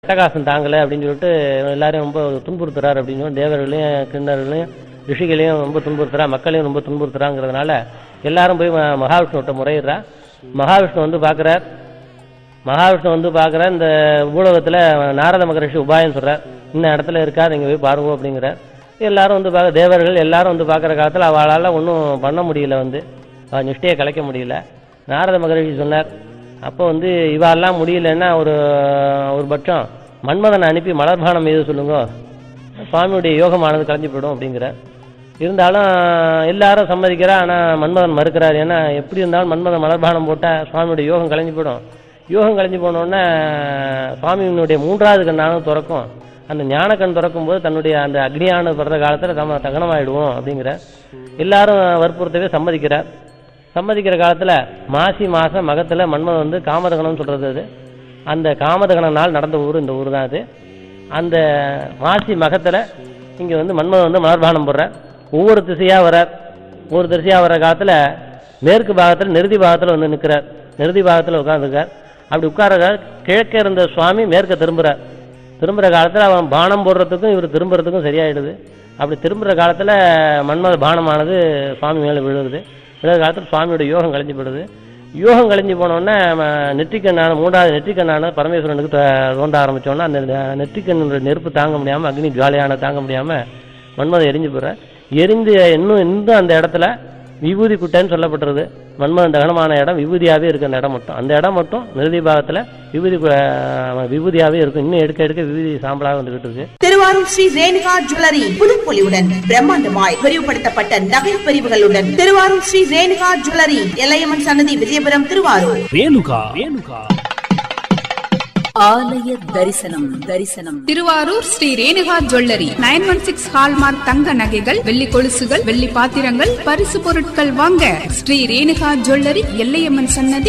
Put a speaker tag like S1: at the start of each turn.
S1: அட்டகாசம் தாங்கலை அப்படின்னு சொல்லிட்டு எல்லாரையும் ரொம்ப துன்புறுத்துறாரு அப்படின்னு சொல்லி தேவர்களையும் கிண்ணர்களையும் ரிஷிகளையும் ரொம்ப துன்புறுத்துறா, மக்களையும் ரொம்ப துன்புறுத்துறாங்கிறதுனால எல்லாரும் போய் மகாவிஷ்ணுவிட்ட முறையிடுறா. மகாவிஷ்ணு வந்து பார்க்குறார். மகாவிஷ்ணு வந்து பார்க்குறார். இந்த பூலோகத்தில் நாரத மகரிஷி உபாயம் சொல்கிறார், இந்த இடத்துல இருக்காது, இங்கே போய் பாருங்க அப்படிங்கிறார். எல்லாரும் வந்து தேவர்கள் எல்லாரும் வந்து பார்க்குற காலத்தில் அவளால் ஒன்றும் பண்ண முடியல, வந்து அவள் நிஷ்டையை கலைக்க முடியல. நாரத மகரிஷி சொன்னார், அப்போ வந்து இவாளெல்லாம் முடியலன்னா ஒரு பட்சம் மன்மதனை அனுப்பி மலர்பானம் மீது சொல்லுங்க, சுவாமியுடைய யோகமானது கலைஞ்சு போயிடும் அப்படிங்கிறார். இருந்தாலும் எல்லாரும் சம்மதிக்கிறா, ஆனால் மன்மதன் மறுக்கிறார். ஏன்னா எப்படி இருந்தாலும் மன்மதன் மலர்பானம் போட்டால் சுவாமியுடைய யோகம் கலைஞ்சு போயிடும். யோகம் கலைஞ்சு போனோடனே சுவாமியினுடைய 3வது கண்ணானது திறக்கும். அந்த ஞானக்கண் திறக்கும் போது தன்னுடைய அந்த அக்னியான பிறந்த காலத்தில் தகனமாயிடுவோம் அப்படிங்கிற எல்லாரும் வற்புறுத்தவே சம்மதிக்கிறார். சம்மதிக்கிற காலத்தில் மாசி மாதம் மகத்தில் மன்மதன் வந்து காமதகனம்னு சொல்கிறது. அது அந்த காமதகன நாள் நடந்த ஊர் இந்த ஊர் தான் அது. அந்த மாசி மகத்தில் இங்கே வந்து மன்மதன் வந்து மலர்பானம் போடுறார். ஒவ்வொரு திசையாக வர்றார். ஒவ்வொரு திசையாக வர்ற காலத்தில் மேற்கு பாகத்தில் நிறுதி பாகத்தில் வந்து நிற்கிறார். நிறுதி பாகத்தில் உட்காந்துருக்கார். அப்படி உட்கார கிழக்கே இருந்த சுவாமி மேற்க திரும்புகிறார். திரும்புகிற காலத்தில் அவன் பானம் போடுறதுக்கும் இவர் திரும்புறதுக்கும் சரியாயிடுது. அப்படி திரும்புகிற காலத்தில் மன்மத பானமானது சுவாமி மேலே விழுகுது. விழுகிற காலத்தில் சுவாமியோட யோகம் கழிஞ்சு போயிடுது. யோகம் கழிஞ்சு போனோடனே நெற்றிக்கண்ணான 3வது நெற்றிக்கண்ணான பரமேஸ்வரனுக்கு தோண்ட ஆரம்பித்தோன்னா அந்த நெற்றிக்கண்ணுடைய நெருப்பு தாங்க முடியாமல், அக்னி ஜுவாலையான தாங்க முடியாமல் மன்மதன் எரிஞ்சு போடுற. எரிந்து இன்னும் அந்த இடத்துல விபூதி குட்டைன்னு சொல்லப்பட்டுருது. மன்மதன் தகனமான இடம் விபூதியாகவே இருக்குது. அந்த இடம் மட்டும், அந்த இடம் மட்டும் நிறுதி பாகத்தில் விபூதியாகவே இருக்கும். இன்னும் எடுக்க எடுக்க விபூதி சாம்பலாக வந்துகிட்டு இருக்கு.
S2: திருவாரூர் ஸ்ரீ ரேணுகா ஜுவல்லரி புதுப்பொலிவுடன் பிரம்மாண்டமாய் விரிவுபடுத்தப்பட்ட நகை பிரிவுகளுடன் திருவாரூர் ஸ்ரீ ரேணுகா ஜுவல்லரி, எல்லையம்மன் சன்னதி, விஜயபுரம், திருவாரூர்.
S3: ரேணுகா
S4: ஆலய தரிசனம்.
S5: திருவாரூர் ஸ்ரீ ரேணுகா ஜுவல்லரி 916 ஹால்மார்க் தங்க நகைகள், வெள்ளி கொலுசுகள், வெள்ளி பாத்திரங்கள், பரிசு பொருட்கள் வாங்க ஸ்ரீ ரேணுகா ஜுவல்லரி, எல்லையம்மன் சன்னதி,